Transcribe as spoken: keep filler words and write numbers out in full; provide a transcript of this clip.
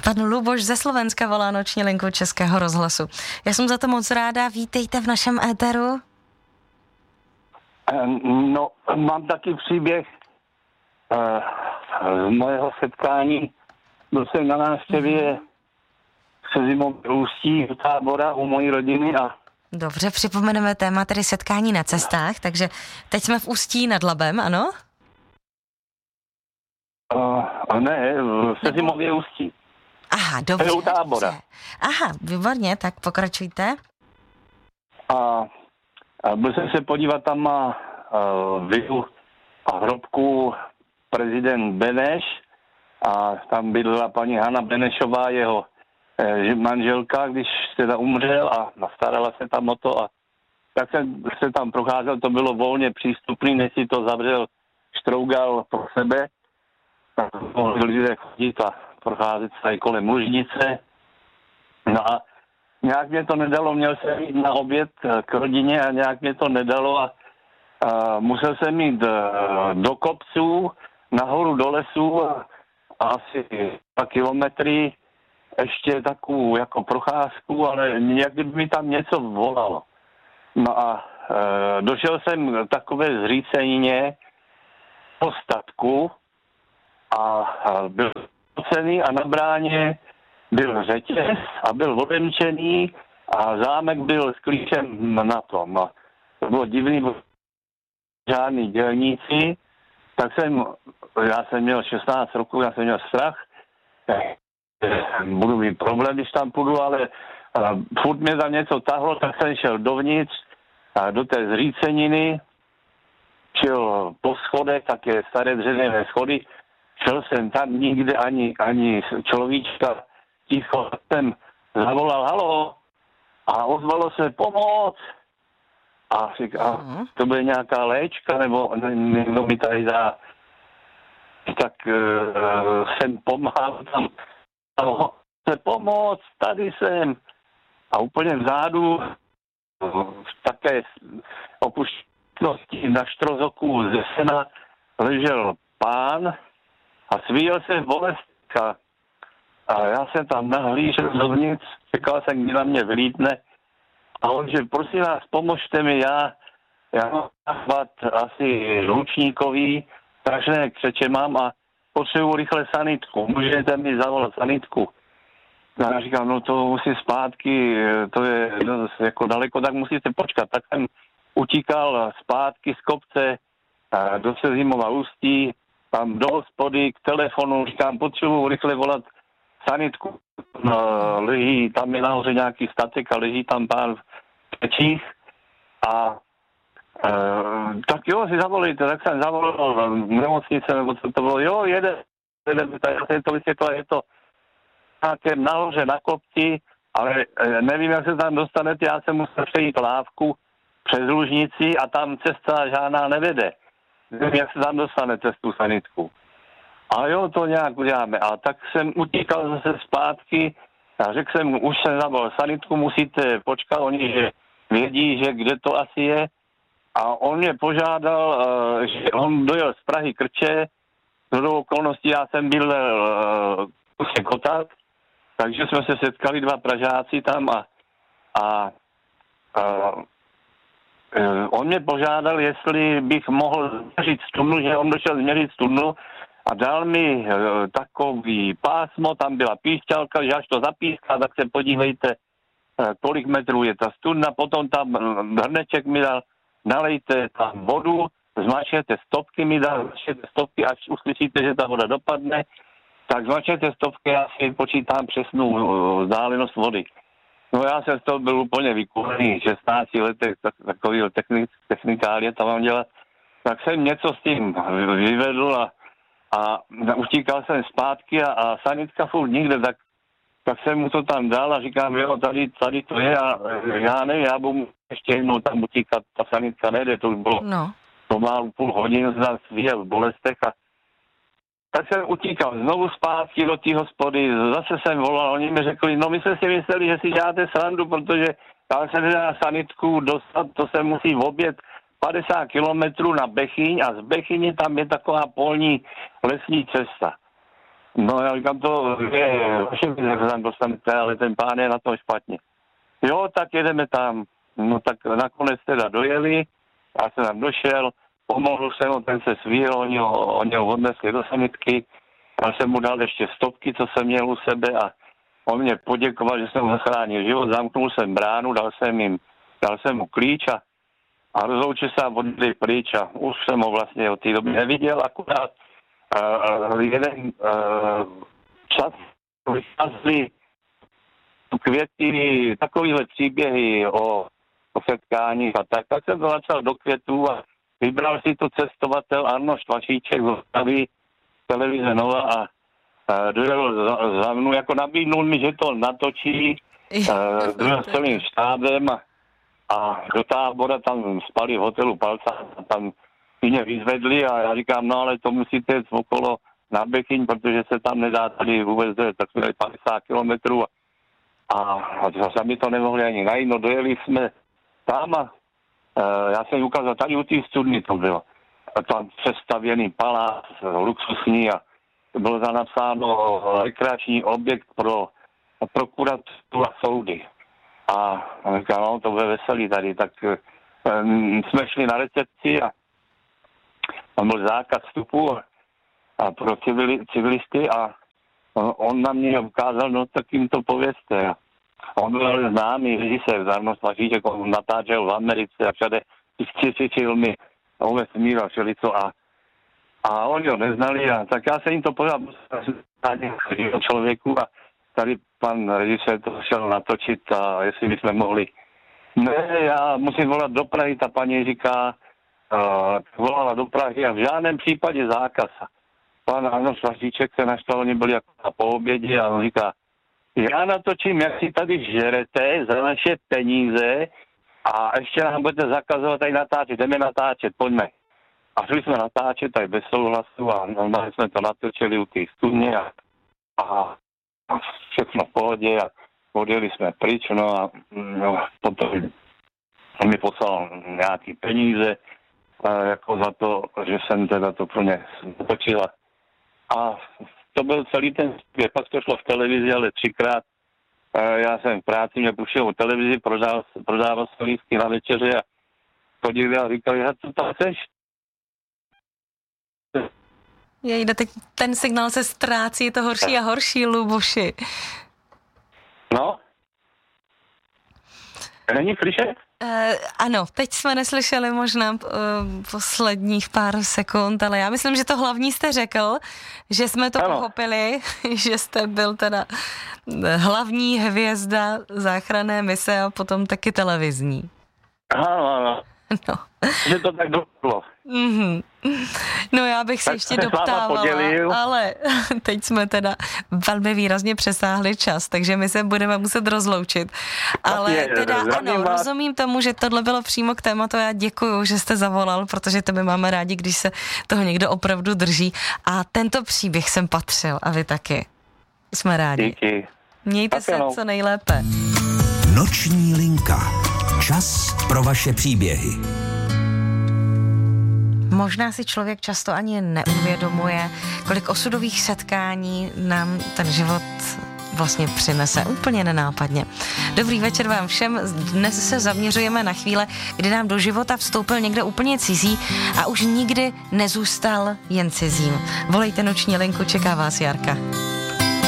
Pan Luboš ze Slovenska volá noční linku Českého rozhlasu. Já jsem za to moc ráda, vítejte v našem éteru. No, mám taky příběh uh, z mojeho setkání. Byl jsem na návštěvě se zimou v Ústí v Tábora u mojí rodiny a Dobře, připomeneme téma tedy setkání na cestách, takže teď jsme v Ústí nad Labem, ano? Uh, ne, se zimově Ústí. Aha, dobře. U Tábora. Aha, výborně, tak pokračujte. A, a byl jsem se podívat, tam má uh, vilu a hrobku prezident Beneš a tam bydlela paní Hana Benešová, jeho eh, manželka, když teda umřel a nastarala se tam o to a tak jsem se tam procházel, to bylo volně přístupný, než si to zavřel Štrougal pro sebe, tak mohli lidé chodit a procházet se i kolem Lužnice. No a nějak mě to nedalo, měl jsem jít na oběd k rodině a nějak mě to nedalo a, a musel jsem jít do kopců, nahoru do lesů a, a asi dva kilometry ještě takovou jako procházku, ale nějak by mi tam něco volalo. No a e, došel jsem k takové zřícenině po statku a, a byl cený a na bráně byl řetěz a byl odemčený a zámek byl s klíčem na tom. A to bylo divný, byl žádný dělníci, tak jsem, já jsem měl šestnáct roků, já jsem měl strach, budu mít problém, když tam půjdu, ale a furt mě tam něco tahlo, tak jsem šel dovnitř a do té zříceniny, šel po schodech, také staré dřevěné schody, šel jsem tam nikde ani, ani človíčka, ticho jsem zavolal halo a ozvalo se pomoc a říká, to bude nějaká léčka, nebo někdo mi tady dá, tak uh, jsem pomáhal tam, se pomoc, tady jsem a úplně vzadu v také opuštěnosti na štrozoku ze sena ležel pán a svíjel se v bolestka. A já jsem tam nahlížel dovnitř, čekal jsem, kdy na mě vylítne. A on, že prosím vás, pomožte mi, já, já mám chvat asi ručníkový, strašné křeče mám a potřebuji rychle sanitku. Můžete mi zavolat sanitku? A já říkám, no to musí zpátky, to je no, jako daleko, tak musíte počkat. Tak jsem utíkal zpátky z kopce do Sezimova Ústí, tam do hospody, k telefonu, říkám, potřebuji rychle volat sanitku. No, leží, tam je nahoře nějaký statek a leží tam pán v pečích a e, tak jo, si zavolejte, tak jsem zavolal v nemocnice, nebo co to bylo, jo, jede, jede, já jsem to vysvětlil, je to nějaké nahoře na kopci, ale e, nevím, jak se tam dostanete, já jsem musel přejít lávku přes Lužnici a tam cesta žádná nevede. Nevím, jak se tam dostanete z tu sanitku. A jo, to nějak uděláme. A tak jsem utíkal zase zpátky a řekl jsem, už jsem zavolal sanitku, musíte počkat, oni že vědí, že kde to asi je. A on mě požádal, že on dojel z Prahy Krče, do okolností já jsem byl kusek kotat, takže jsme se setkali dva Pražáci tam a, a, a on mě požádal, jestli bych mohl změřit studnu, že on došel změřit studnu a dal mi e, takový pásmo, tam byla píšťalka, že až to zapíská, tak se podívejte, e, kolik metrů je ta studna, potom tam hrneček mi dal, nalejte tam vodu, zmačkněte stopky mi dal, zmačkněte stopky, až uslyšíte, že ta voda dopadne, tak zmačkněte stopky, já si počítám přesnou e, vzdálenost vody. No já jsem z toho byl úplně vykulený, v šestnácti letech tak, takový technik, technikálie tam mám dělat, tak jsem něco s tím vyvedl a a utíkal jsem zpátky a, a sanitka furt nikde, tak, tak jsem mu to tam dal a říkám, jo, tady, tady to je a já nevím, já budu ještě jednou tam utíkat, ta sanitka nejde, to už bylo no. pomalu půl hodiny, jsem svíjel v bolestech a tak jsem utíkal znovu zpátky do té hospody, zase jsem volal, oni mi řekli, no my jsme si mysleli, že si děláte srandu, protože já se nedá na sanitku dostat, to se musí v oběd padesát kilometrů na Bechyň a z Bechyně tam je taková polní lesní cesta. No já říkám, to je vaše věc, jak se tam dostanete, ale ten pán je na tom špatně. Jo, tak jedeme tam. No tak nakonec teda dojeli, já jsem tam došel, pomohl jsem mu, ten se svíl, oni ho, oni ho odnesli do sanitky, já jsem mu dal ještě stovky, co jsem měl u sebe a on mě poděkoval, že jsem mu zachránil život, zamknul jsem bránu, dal jsem jim, dal jsem mu klíč a, a rozloučil se a odjeli pryč a už jsem ho vlastně od té doby neviděl, akorát uh, uh, jeden uh, čas vycházeli květy, takovýhle příběhy o, o setkáních a tak, tak jsem to začal do květů a vybral si to cestovatel Arnošt Vašíček z Ostravy, televize Nova a uh, dojel za, za mnou, jako nabídnul mi, že to natočí uh, s celým štábem a, a do tábora tam spali v hotelu Palca a tam mě vyzvedli a já říkám, no ale to musíte jít okolo na Bechyň, protože se tam nedá tady vůbec dojet, tak jsme dali padesát kilometrů a A, a sami to nemohli ani najít, no dojeli jsme tam a e, já jsem ukázal, tady u té studny to bylo. A tam přestavěný palác, luxusní a bylo tam napsáno rekreační objekt pro prokuraturu a soudy. A, a říkám, no to bude veselý tady, tak e, jsme šli na recepci a tam byl zákaz vstupu a, a pro civili, civilisty a on na mě ukázal, no tak jim to povězte. A on byl známý režisér, Arnošt Vašíček, on natáčel v Americe a všade přičičil mi o vesmíru a všelico a, a oni ho neznali a tak já se jim to pořád člověku a tady pan režisér to šel natočit a jestli bychom mohli. Ne, já musím volat do Prahy, ta paní říká, uh, volala do Prahy a v žádném případě zákaz. Pan Arnošt Vašíček se naštval, oni byli jako na poobědě a on říká, já natočím, jak si tady žerete za naše peníze a ještě nám budete zakazovat tady natáčet, jdeme natáčet, pojďme. A šli jsme natáčet tady bez souhlasu a normálně jsme to natočili u té studně a, a, a všechno v pohodě a odjeli jsme pryč, no a no, potom on mi poslal nějaký peníze a jako za to, že jsem teda to pro ně natočila. A to byl celý ten zpěv, pak to šlo v televizi, ale třikrát. Já jsem v práci, mě puštěl v televizi, prodával, prodával se lístky na večeře a chodili a říkali, a co tam chceš? Jejde, teď ten signál se ztrácí, je to horší a horší, Luboši. No? Není slyšet? Uh, ano, teď jsme neslyšeli možná uh, posledních pár sekund, ale já myslím, že to hlavní jste řekl, že jsme to ano. pochopili, že jste byl teda hlavní hvězda záchranné mise a potom taky televizní. Ano, ano. No. Že to tak dopadlo. Mm-hmm. No já bych se tak ještě doptávala, ale teď jsme teda velmi výrazně přesáhli čas, takže my se budeme muset rozloučit. Ale je, teda ano, vás. Rozumím tomu, že tohle bylo přímo k tématu. Já děkuju, že jste zavolal, protože to my máme rádi, když se toho někdo opravdu drží. A tento příběh jsem patřil a vy taky. Jsme rádi. Díky. Mějte tak se no. co nejlépe. Noční linka. Čas pro vaše příběhy. Možná si člověk často ani neuvědomuje, kolik osudových setkání nám ten život vlastně přinese úplně nenápadně. Dobrý večer vám všem. Dnes se zaměřujeme na chvíle, kdy nám do života vstoupil někdo úplně cizí a už nikdy nezůstal jen cizím. Volejte noční linku, čeká vás Jarka.